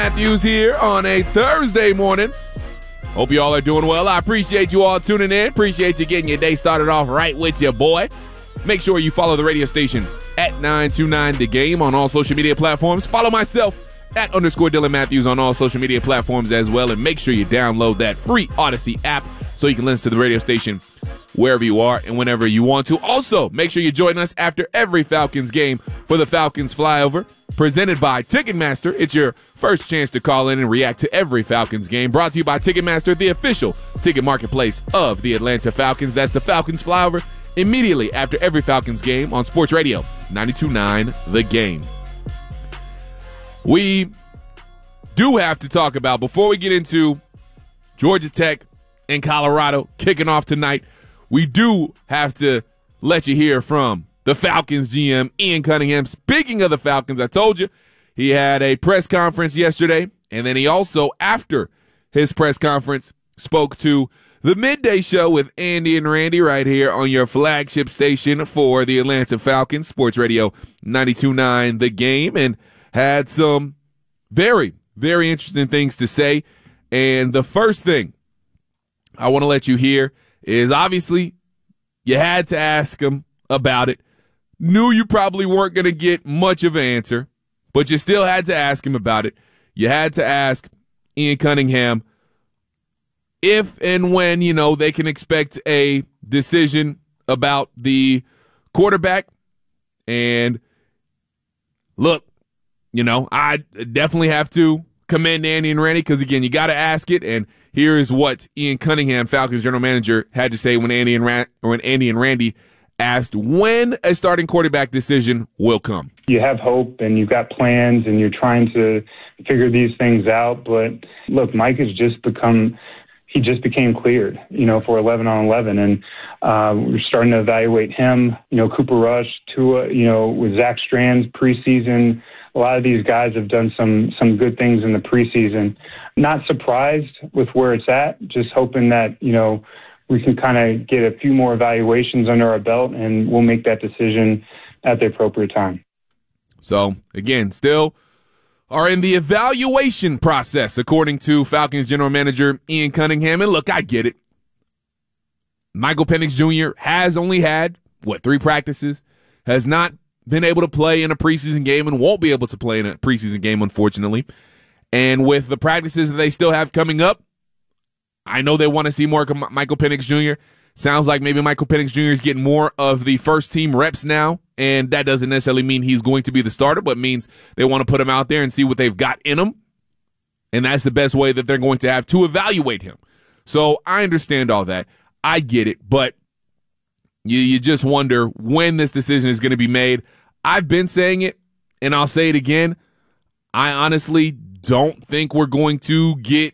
Matthews here on a Thursday morning. Hope you all are doing well. I appreciate you all tuning in. Appreciate you getting your day started off right with your boy. Make sure you follow the radio station at 929 The Game on all social media platforms. Follow myself at _Dylan Matthews on all social media platforms as well. And make sure you download that free Odyssey app so you can listen to the radio station wherever you are and whenever you want to. Also, make sure you join us after every Falcons game for the Falcons Flyover, presented by Ticketmaster. It's your first chance to call in and react to every Falcons game. Brought to you by Ticketmaster, the official ticket marketplace of the Atlanta Falcons. That's the Falcons Flyover immediately after every Falcons game on Sports Radio 92.9 The Game. We do have to talk about, before we get into Georgia Tech and Colorado kicking off tonight, we do have to let you hear from the Falcons GM, Ian Cunningham. Speaking of the Falcons, I told you he had a press conference yesterday, and then he also, after his press conference, spoke to the midday show with Andy and Randy right here on your flagship station for the Atlanta Falcons, Sports Radio 92.9 The Game, and had some very, very interesting things to say. And the first thing I want to let you hear is, obviously, you had to ask him about it. Knew you probably weren't going to get much of an answer, but you still had to ask him about it. You had to ask Ian Cunningham if and when, they can expect a decision about the quarterback. And look, I definitely have to commend Andy and Randy because, again, you got to ask it. And here is what Ian Cunningham, Falcons general manager, had to say when Andy and Randy asked when a starting quarterback decision will come. You have hope and you've got plans and you're trying to figure these things out. But look, Mike has just became cleared, for 11 on 11. And we're starting to evaluate him, Cooper Rush, Tua, with Zach Strands preseason. A lot of these guys have done some good things in the preseason. Not surprised with where it's at, just hoping that, we can kind of get a few more evaluations under our belt and we'll make that decision at the appropriate time. So, again, still are in the evaluation process, according to Falcons general manager Ian Cunningham. And look, I get it. Michael Penix Jr. has only had, 3 practices, has not been able to play in a preseason game and won't be able to play in a preseason game, unfortunately. And with the practices that they still have coming up, I know they want to see more of Michael Penix Jr. Sounds like maybe Michael Penix Jr. is getting more of the first team reps now, and that doesn't necessarily mean he's going to be the starter, but means they want to put him out there and see what they've got in him. And that's the best way that they're going to have to evaluate him. So I understand all that. I get it, but you just wonder when this decision is going to be made. I've been saying it, and I'll say it again. I honestly don't think we're going to get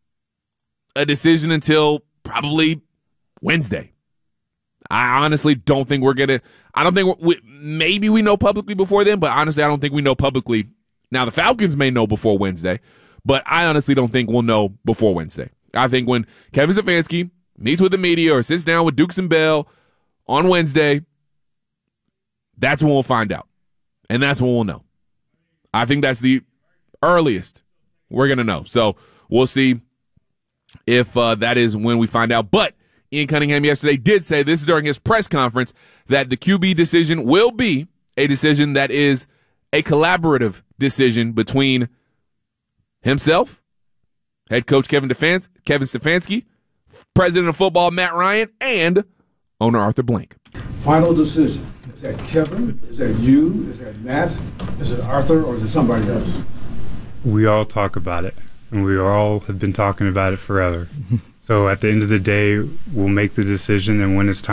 a decision until probably Wednesday. I honestly don't think we're going to – I don't think maybe we know publicly before then, but honestly I don't think we know publicly. Now, the Falcons may know before Wednesday, but I honestly don't think we'll know before Wednesday. I think when Kevin Stefanski meets with the media or sits down with Dukes and Bell on Wednesday, that's when we'll find out. And that's when we'll know. I think that's the earliest we're going to know. So we'll see if that is when we find out. But Ian Cunningham yesterday did say, this is during his press conference, that the QB decision will be a decision that is a collaborative decision between himself, head coach Kevin Stefanski, president of football Matt Ryan, and owner Arthur Blank. Final decision. Is that Kevin? Is that you? Is that Matt? Is it Arthur? Or is it somebody else? We all talk about it, and we all have been talking about it forever. So at the end of the day, we'll make the decision, and when it's time